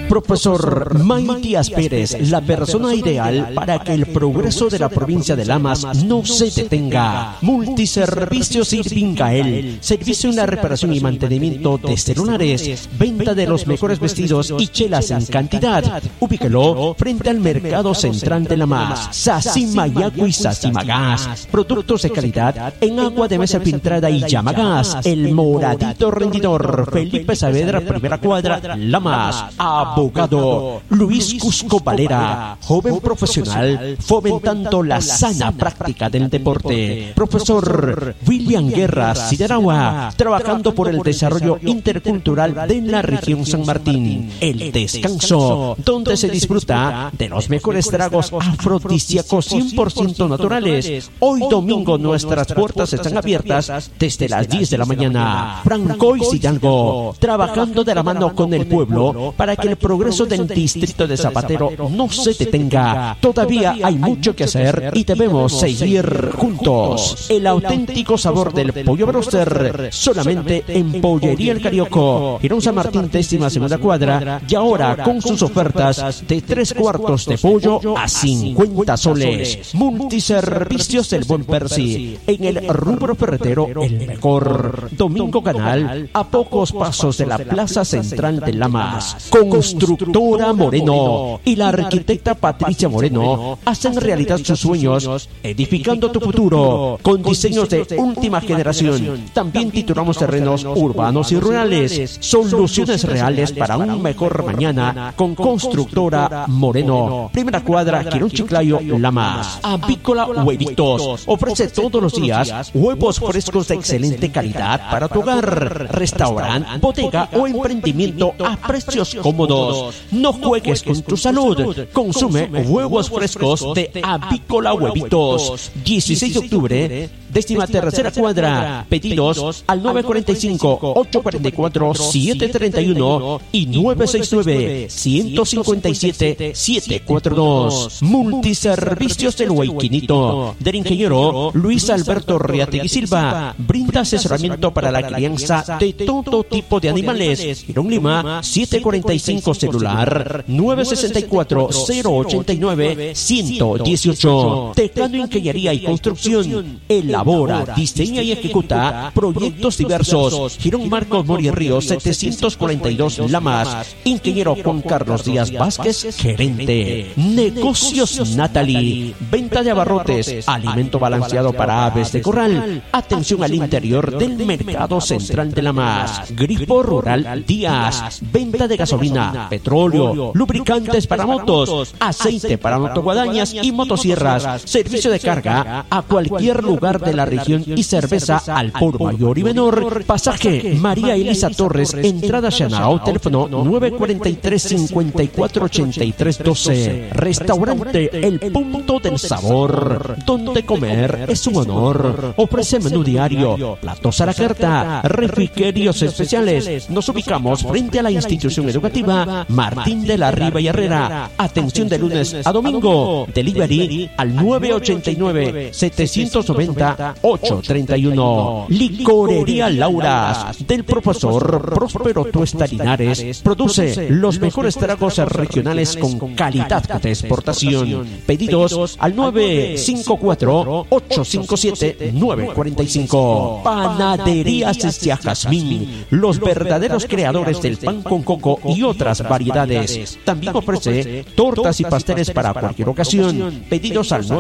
Profesor Matías Pérez, la persona ideal para que el progreso de la provincia de Lamas no se detenga. Multiservicios Irvingael, servicio en la reparación y mantenimiento de celulares, venta de los mejores vestidos y chelas en cantidad. Ubíquelo frente al Mercado Central de Lamas. Sacimayacu y Sacimagas, productos de calidad en agua de mesa filtrada y llamagas. El Moradito Rendidor, Felipe Saavedra, primera cuadra, Lamas. Abogado Luis Cusco Valera, joven profesional, fomentando la sana práctica del deporte. Profesor William Guerra Sideragua, trabajando por el desarrollo intercultural de la región San Martín. El Descanso, donde se disfruta de los mejores tragos afrodisíacos 100% naturales. Hoy domingo nuestras puertas están abiertas desde las 10 de la mañana. Francois Hidalgo, trabajando de la mano con el pueblo para que el progreso del distrito de Zapatero no se detenga. Todavía hay mucho que hacer y debemos seguir juntos. El auténtico sabor del pollo broster, solamente en Pollería El Carioco, Girón San Martín, 12ª cuadra, y ahora con sus ofertas de 3 cuartos de pollo a 50 soles. Multiservicios El Buen Percy, en el rubro ferretero el mejor. Domingo Canal, a pocos pasos de la Plaza Central de Lamas. Constructora Moreno y la arquitecta Patricia Moreno hacen realidad sus sueños, edificando tu futuro con diseños de última generación. También titulamos terrenos urbanos y rurales. Soluciones reales para un mejor mañana con Constructora Moreno. Primera cuadra, Quirón Chiclayo, Lamas. Avícola Huevitos ofrece todos los días huevos frescos de excelente calidad para tu hogar, restaurante, bodega o emprendimiento a precios cómodos. No juegues con tu salud. Consume huevos frescos de Avícola Huevitos. 16 de octubre, 13ª cuadra. Pedidos al 945-844-731 y 969-157-742. Multiservicios del Huayquinito, del ingeniero Luis Alberto Reategui Silva. Brinda asesoramiento para la crianza de todo tipo de animales. Girón Lima, 745, celular 964-089-118. Teclado Ingeniería y Construcción. Elabora, diseña y ejecuta proyectos diversos. Girón Marcos Mori Ríos, 742, Lamas. Ingeniero Juan Carlos Díaz Vázquez, gerente. Negocios Natalie, venta de abarrotes, alimento balanceado para aves de corral. Atención al interior del Mercado Central de Lamas. Grifo Rural Díaz, venta de gasolina, petróleo, lubricantes para motos, aceite para motoguadañas y motosierras, servicio de carga a cualquier lugar de la región y cerveza al por mayor y menor. Pasaje María Elisa Torres, entrada Xanao, teléfono 943-548312. Restaurante El Punto del Sabor, donde comer es un honor. Ofrece menú diario, platos a la carta, refrigerios especiales. Nos ubicamos frente a la institución educativa Martín de la Riva y Herrera. Atención de lunes a domingo. Delivery al 989-790-831. Licorería Lauras, del profesor Próspero Tuesta Linares. Produce los mejores tragos regionales con calidad de exportación. Pedidos al 954-857-945. Panaderías Estia Jazmín, los verdaderos creadores del pan con coco y otras variedades. También ofrece tortas y pasteles para cualquier ocasión. Pedidos al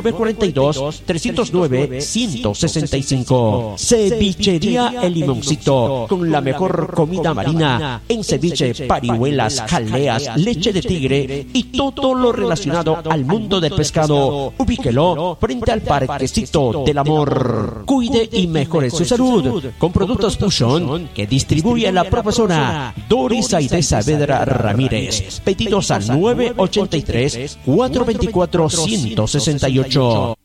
942-309-165. Cevichería El Limoncito, con la mejor comida marina en ceviche, parihuelas, jaleas, leche de tigre y todo lo relacionado al mundo del pescado. Ubíquelo frente al Parquecito del Amor. Cuide y mejore su salud con productos Pushon que distribuye la profesora Doris Aide Saavedra Ramírez. Pedidos al 983-424-168.